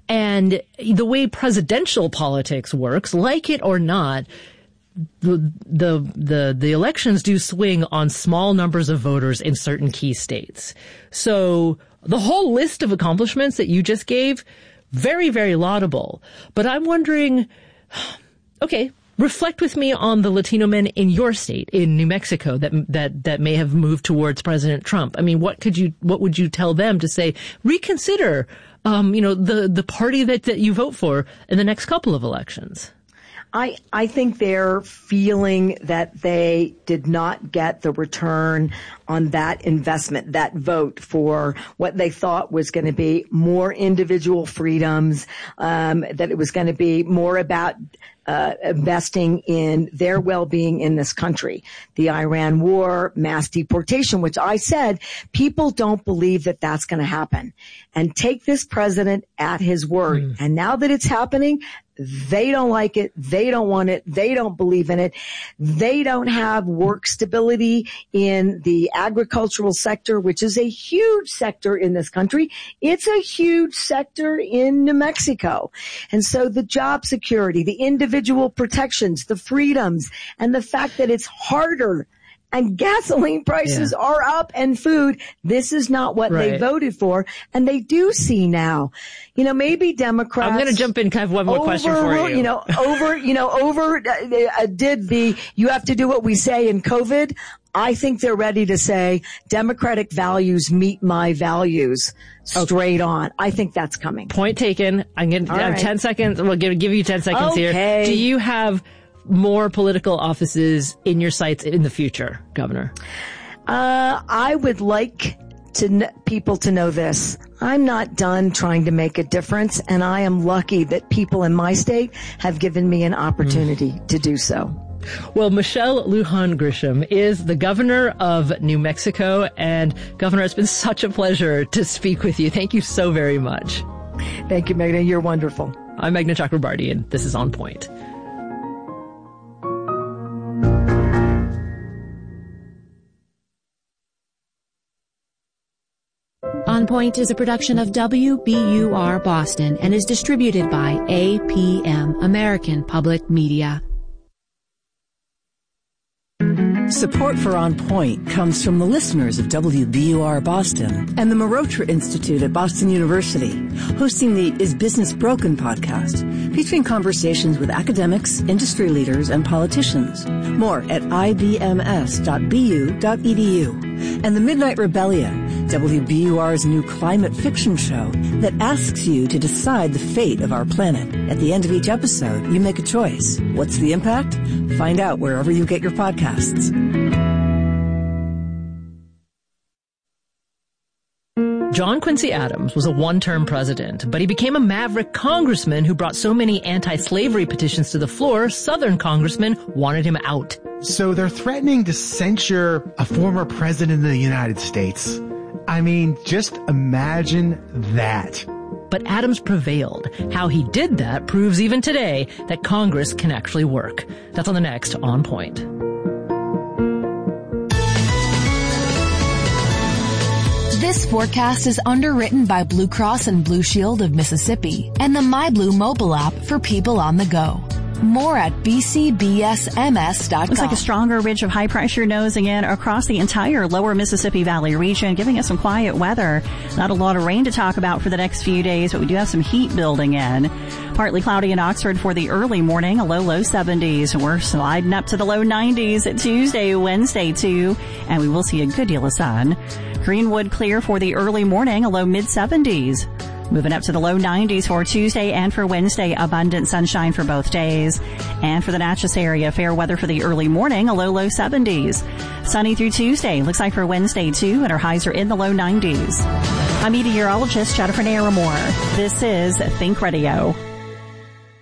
And the way presidential politics works, like it or not, the elections do swing on small numbers of voters in certain key states. So the whole list of accomplishments that you just gave, very, very laudable. But I'm wondering, okay, reflect with me on the Latino men in your state, in New Mexico, that may have moved towards President Trump. I mean, what would you tell them to say, reconsider, the party that you vote for in the next couple of elections? I think they're feeling that they did not get the return on that investment, that vote for what they thought was going to be more individual freedoms, that it was going to be more about investing in their well-being in this country. The Iran war, mass deportation, which I said, people don't believe that that's going to happen. And take this president at his word. And now that it's happening, they don't like it. They don't want it. They don't believe in it. They don't have work stability in the agricultural sector, which is a huge sector in this country. It's a huge sector in New Mexico. And so the job security, the individual protections, the freedoms, and the fact that it's harder and gasoline prices are up and food. This is not what they voted for. And they do see now, maybe Democrats. I'm going to jump in. I have one more question for you. Did you have to do what we say in COVID? I think they're ready to say democratic values meet my values straight on. I think that's coming. Point taken. I'm going to have 10 seconds. We'll give you 10 seconds here. Do you have more political offices in your sights in the future, Governor? I would like people to know this. I'm not done trying to make a difference, and I am lucky that people in my state have given me an opportunity to do so. Well, Michelle Lujan Grisham is the governor of New Mexico, and Governor, it's been such a pleasure to speak with you. Thank you so very much. Thank you, Meghna. You're wonderful. I'm Meghna Chakrabarty, and this is On Point. On Point is a production of WBUR Boston and is distributed by APM, American Public Media. Support for On Point comes from the listeners of WBUR Boston and the Marotra Institute at Boston University, hosting the Is Business Broken podcast, featuring conversations with academics, industry leaders, and politicians. More at ibms.bu.edu. And The Midnight Rebellion, WBUR's new climate fiction show that asks you to decide the fate of our planet. At the end of each episode, you make a choice. What's the impact? Find out wherever you get your podcasts. John Quincy Adams was a one-term president, but he became a maverick congressman who brought so many anti-slavery petitions to the floor, Southern congressmen wanted him out. So they're threatening to censure a former president of the United States. I mean, just imagine that. But Adams prevailed. How he did that proves even today that Congress can actually work. That's on the next On Point. This forecast is underwritten by Blue Cross and Blue Shield of Mississippi and the MyBlue mobile app for people on the go. More at bcbsms.com. Looks like a stronger ridge of high pressure nosing in across the entire lower Mississippi Valley region, giving us some quiet weather. Not a lot of rain to talk about for the next few days, but we do have some heat building in. Partly cloudy in Oxford for the early morning, a low 70s. We're sliding up to the low 90s Tuesday, Wednesday too, and we will see a good deal of sun. Greenwood clear for the early morning, a low mid-70s. Moving up to the low 90s for Tuesday and for Wednesday, abundant sunshine for both days. And for the Natchez area, fair weather for the early morning, a low 70s. Sunny through Tuesday, looks like for Wednesday too, and our highs are in the low 90s. I'm meteorologist Jennifer Naramore. This is Think Radio.